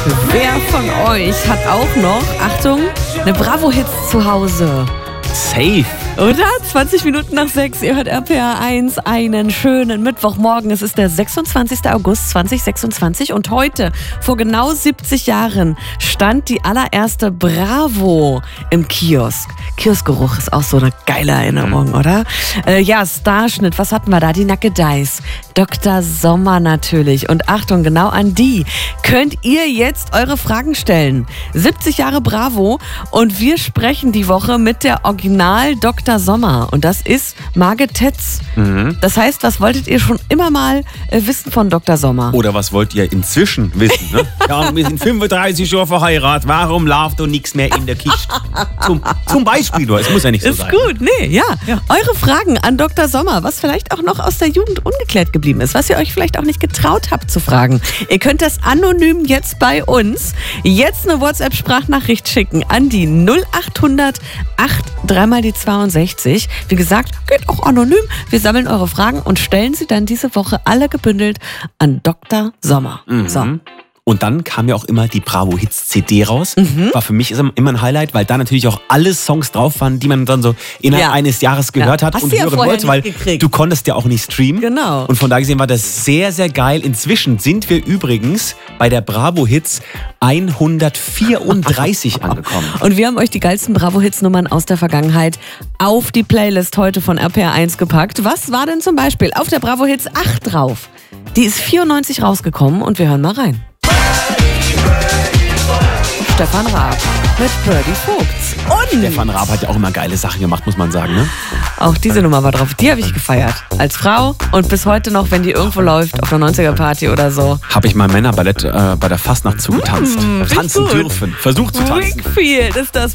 Wer von euch hat auch noch, Achtung, eine Bravo-Hits zu Hause? Safe. Oder? 20 Minuten nach 6, ihr hört RPA 1, einen schönen Mittwochmorgen. Es ist der 26. August 2026 und heute, vor genau 70 Jahren, stand die allererste Bravo im Kiosk. Kioskgeruch ist auch so eine geile Erinnerung, oder? Ja, Starschnitt, was hatten wir da? Die Nackedeis. Dr. Sommer natürlich. Und Achtung, genau an die könnt ihr jetzt eure Fragen stellen. 70 Jahre Bravo und wir sprechen die Woche mit der Original Dr. Sommer. Und das ist Margit Tetz. Das heißt, was wolltet ihr schon immer mal wissen von Dr. Sommer? Oder was wollt ihr inzwischen wissen? Ne? Ja, wir sind 35 Jahre verheiratet. Warum läuft doch nichts mehr in der Kiste? Zum Beispiel nur. Es muss ja nicht so sein. Ist gut, nee, ja. Eure Fragen an Dr. Sommer, was vielleicht auch noch aus der Jugend ungeklärt geblieben ist, was ihr euch vielleicht auch nicht getraut habt zu fragen. Ihr könnt das anonym jetzt bei uns, jetzt eine WhatsApp-Sprachnachricht schicken an die 0800 83 die 62. Wie gesagt, geht auch anonym. Wir sammeln eure Fragen und stellen sie dann diese Woche alle gebündelt an Dr. Sommer. So. Und dann kam ja auch immer die Bravo Hits CD raus. War für mich immer ein Highlight, weil da natürlich auch alle Songs drauf waren, die man dann so innerhalb eines Jahres gehört hat Hast und du ja hören vorher wollte, weil nicht gekriegt. du konntest ja auch nicht streamen. Genau. Und von da gesehen war das sehr, sehr geil. Inzwischen sind wir übrigens bei der Bravo Hits 134 angekommen. Und wir haben euch die geilsten Bravo-Hits-Nummern aus der Vergangenheit auf die Playlist heute von RPA 1 gepackt. Was war denn zum Beispiel auf der Bravo Hits 8 drauf? Die ist 94 rausgekommen und wir hören mal rein. Stefan Raab mit Birdie Vogts. Und Stefan Raab hat ja auch immer geile Sachen gemacht, muss man sagen, ne? auch diese Nummer war drauf. Die habe ich gefeiert. Als Frau und bis heute noch, wenn die irgendwo läuft, auf einer 90er-Party oder so. Habe ich mal Männerballett bei der Fastnacht zugetanzt. Tanzen gut. dürfen. Versucht zu tanzen. Wakefield ist das